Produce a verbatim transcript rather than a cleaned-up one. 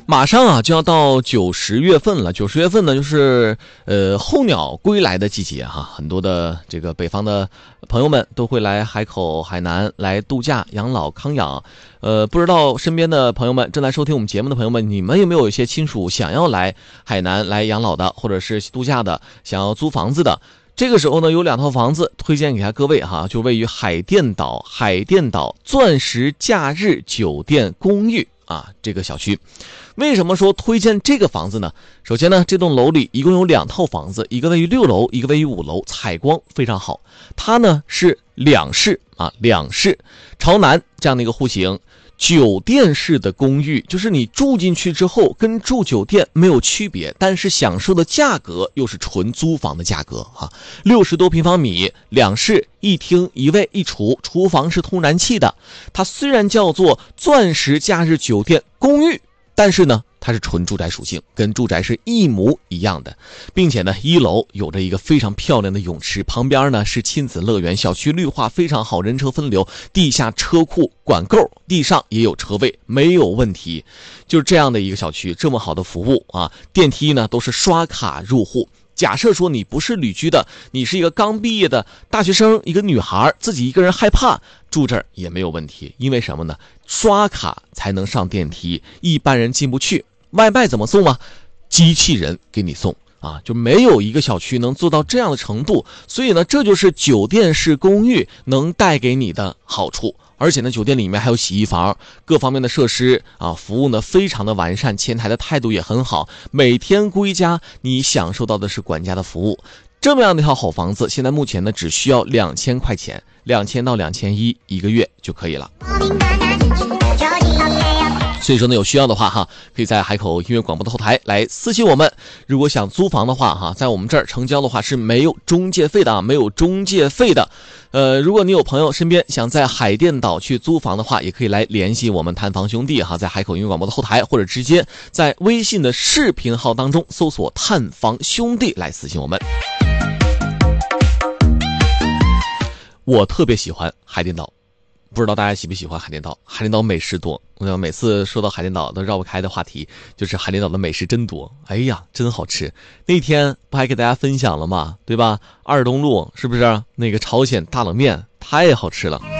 马上啊就要到九十月份了，九十月份呢就是呃候鸟归来的季节哈，很多的这个北方的朋友们都会来海口、海南来度假、养老、康养。呃，不知道身边的朋友们，正在收听我们节目的朋友们，你们有没有一些亲属想要来海南来养老的，或者是度假的，想要租房子的？这个时候呢，有两套房子推荐给各位哈，就位于海淀岛海淀岛钻石假日酒店公寓啊，这个小区。为什么说推荐这个房子呢？首先呢，这栋楼里一共有两套房子，一个位于六楼，一个位于五楼，采光非常好。它呢是两室啊，两室朝南这样的一个户型。酒店式的公寓，就是你住进去之后跟住酒店没有区别，但是享受的价格又是纯租房的价格哈。六十多平方米，两室一厅一卫一厨，厨房是通燃气的。它虽然叫做钻石假日酒店公寓，但是呢它是纯住宅属性，跟住宅是一模一样的，并且呢一楼有着一个非常漂亮的泳池，旁边呢是亲子乐园，小区绿化非常好，人车分流，地下车库管够，地上也有车位，没有问题。就是这样的一个小区，这么好的服务啊，电梯呢都是刷卡入户。假设说你不是旅居的，你是一个刚毕业的大学生，一个女孩，自己一个人害怕住这儿也没有问题。因为什么呢？刷卡才能上电梯，一般人进不去。外卖怎么送啊？机器人给你送啊，就没有一个小区能做到这样的程度。所以呢，这就是酒店式公寓能带给你的好处。而且呢，酒店里面还有洗衣房，各方面的设施啊，服务呢非常的完善，前台的态度也很好，每天归家你享受到的是管家的服务。这么样的一套好房子，现在目前呢只需要两千块钱，两千到两千一一个月就可以了。所以说呢，有需要的话哈，可以在海口音乐广播的后台来私信我们。如果想租房的话哈，在我们这儿成交的话是没有中介费的啊，没有中介费的。呃，如果你有朋友身边想在海淀岛去租房的话，也可以来联系我们探房兄弟哈，在海口音乐广播的后台，或者直接在微信的视频号当中搜索探房兄弟来私信我们。我特别喜欢海淀岛，不知道大家喜不喜欢海淀岛？海淀岛美食多，我每次说到海淀岛都绕不开的话题就是海淀岛的美食真多，哎呀，真好吃。那天不还给大家分享了吗？对吧？二东路是不是那个朝鲜大冷面太好吃了？